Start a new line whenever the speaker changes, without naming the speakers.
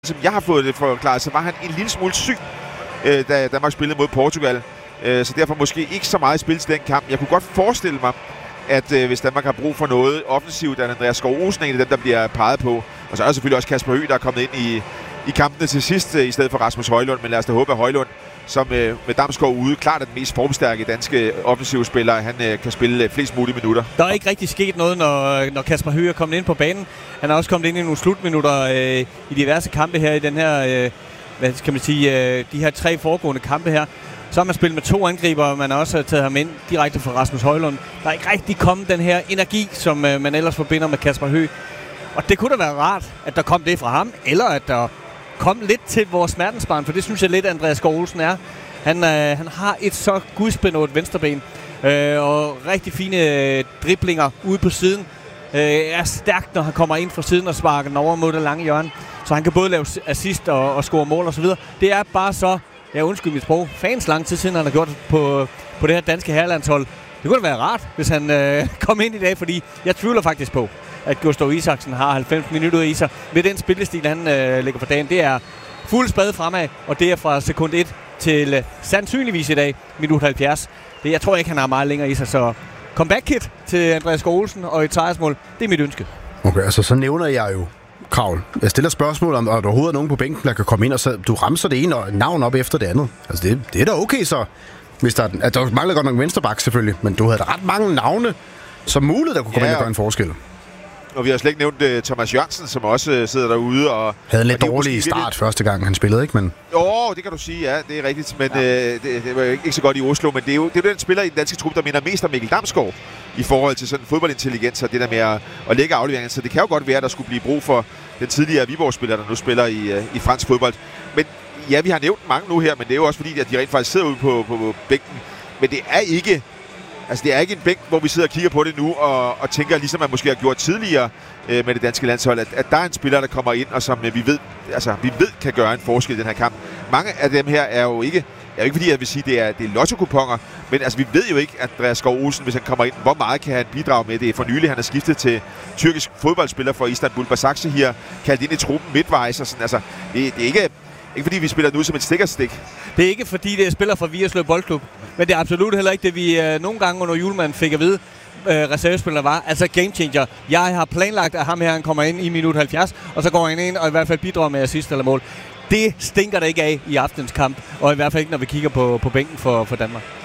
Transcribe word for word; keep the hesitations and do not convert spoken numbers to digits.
som jeg har fået det forklaret, så var han en lille smule syg, øh, da Danmark spillede mod Portugal. Øh, så derfor måske ikke så meget spil til den kamp. Jeg kunne godt forestille mig, at øh, hvis Danmark har brug for noget offensivt, at Andreas Skov Olsen er en af dem, der bliver peget på. Og så er der selvfølgelig også Kasper Høgh, der er kommet ind i, i kampene til sidst, øh, i stedet for Rasmus Højlund. Men lad os da håbe, at Højlund, som øh, med Damsgaard ude, klart er den mest formstærke danske offensive spiller, han øh, kan spille øh, flest mulige minutter.
Der er ikke rigtig sket noget, når, når Kasper Høgh er kommet ind på banen. Han er også kommet ind i nogle slutminutter øh, i diverse kampe her i den her, øh, hvad skal man sige, øh, de her tre foregående kampe her. Så har man spillet med to angriber, og man har også taget ham ind direkte fra Rasmus Højlund. Der er ikke rigtig kommet den her energi, som øh, man ellers forbinder med Kasper Høgh. Og det kunne da være rart, at der kom det fra ham, eller at der kom lidt til vores smertensbarn, for det synes jeg lidt, Andreas Skov Olsen er. Han, øh, han har et så gudsbenået venstreben, øh, og rigtig fine øh, driblinger ude på siden. Øh, er stærkt, når han kommer ind fra siden og sparker den over mod det lange hjørne. Så han kan både lave assist og, og score mål og så videre. Det er bare så, jeg undskyld mit sprog, fans lang tid siden han har gjort det på, på det her danske herrelandshold. Det kunne da være rart, hvis han øh, kom ind i dag, fordi jeg tvivler faktisk på, at Gustav Isaksen har halvfems minutter i sig. Med den spillestil, han øh, lægger for dagen, det er fuld spade fremad, og det er fra sekund et til øh, sandsynligvis i dag, minut halvfjerds. Det, jeg tror ikke, han har meget længere i sig, så comeback kit til Andreas Skov Olsen og et sejrsmål, det er mit ønske.
Okay, altså så nævner jeg jo Kravl. Jeg stiller spørgsmål om, at der overhovedet er nogen på bænken, der kan komme ind, og så du ramser det ene og navn op efter det andet. Altså det, det er da okay så. Hvis der, at der mangler godt nok venstreback selvfølgelig, men du havde da ret mange navne som muligt, der kunne komme ja, ind og gøre en forskel.
Og vi har slet ikke nævnt uh, Thomas Jørgensen, som også uh, sidder derude. Og
havde en lidt dårlig i start lidt første gang, han spillede, ikke? Men
jo, det kan du sige, ja, det er rigtigt. Men ja. uh, det, det var ikke så godt i Oslo, men det er jo, det er jo den spiller i den danske trup, der minder mest om Mikkel Damsgaard i forhold til sådan fodboldintelligens og det der med at, at lægge afleveringer. Så det kan jo godt være, at der skulle blive brug for den tidligere Viborg-spiller, der nu spiller i, uh, i fransk fodbold. Men ja, vi har nævnt mange nu her, men det er jo også fordi, at de rent faktisk sidder ude på, på, på bænken. Men det er ikke Altså, det er ikke en bænk, hvor vi sidder og kigger på det nu og, og tænker, ligesom man måske har gjort tidligere øh, med det danske landshold, at, at der er en spiller, der kommer ind, og som øh, vi ved, altså, vi ved kan gøre en forskel i den her kamp. Mange af dem her er jo ikke, er jo ikke fordi, jeg vil sige, det er, det er lotto-kuponer, men altså, vi ved jo ikke, at Andreas Skov Olsen, hvis han kommer ind, hvor meget kan han bidrage med. Det er for nylig, han er skiftet til tyrkisk fodboldspiller for Istanbul Basaksehir, kaldt ind i truppen midtvejs, og sådan, altså, det, det er ikke... Ikke fordi vi spiller nu som et stikkerstik.
Det er ikke fordi, det er spiller fra Vigerslev Boldklub. Men det er absolut heller ikke det, vi øh, nogle gange under julemanden fik at vide, øh, reservespiller var. Altså game changer. Jeg har planlagt, at ham her han kommer ind i minut halvfjerds, og så går han ind og i hvert fald bidrager med assist eller mål. Det stinker der ikke af i aftens kamp, og i hvert fald ikke, når vi kigger på, på bænken for, for Danmark.